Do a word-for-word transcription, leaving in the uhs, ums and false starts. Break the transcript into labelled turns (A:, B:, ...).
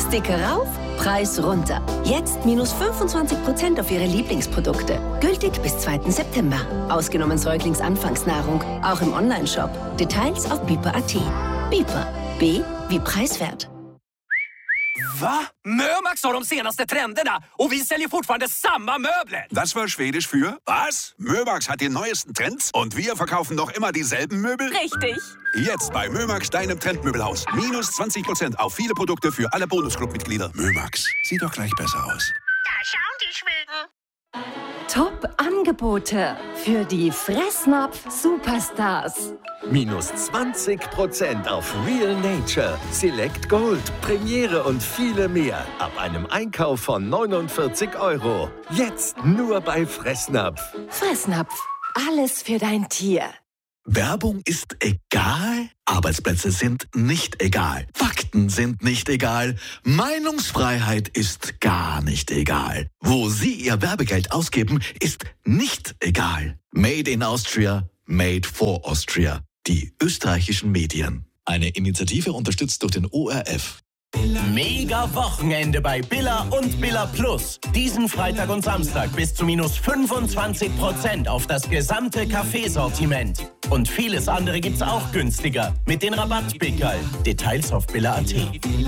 A: Sticker rauf, Preis runter. Jetzt minus fünfundzwanzig Prozent auf Ihre Lieblingsprodukte. Gültig bis zweiten September. Ausgenommen Säuglingsanfangsnahrung, auch im Onlineshop. Details auf bieper punkt at. Bieper. B wie preiswert.
B: Va? Mömax har de senaste trenderna och vi säljer fortfarande samma möbler.
C: Das war Schwedisch für was? Mömax hat die neuesten Trends und wir verkaufen noch immer dieselben Möbel?
D: Richtig.
C: Jetzt bei Mömax, deinem Trendmöbelhaus. Minus zwanzig Prozent auf viele Produkte für alle Bonusclub-Mitglieder. Mömax, sieht doch gleich besser aus.
D: Da schauen die Schweden.
E: Top-Angebote für die Fressnapf-Superstars.
F: Minus zwanzig Prozent auf Real Nature, Select Gold, Premiere und viele mehr. Ab einem Einkauf von neunundvierzig Euro. Jetzt nur bei Fressnapf.
E: Fressnapf, alles für dein Tier.
G: Werbung ist egal, Arbeitsplätze sind nicht egal, Fakten sind nicht egal, Meinungsfreiheit ist gar nicht egal. Wo Sie Ihr Werbegeld ausgeben, ist nicht egal. Made in Austria, made for Austria. Die österreichischen Medien. Eine Initiative unterstützt durch den O R F.
H: Mega Wochenende bei Billa und Billa Plus. Diesen Freitag und Samstag bis zu minus fünfundzwanzig Prozent auf das gesamte Kaffeesortiment. Und vieles andere gibt's auch günstiger mit den Rabattpickerl. Details auf Billa punkt at.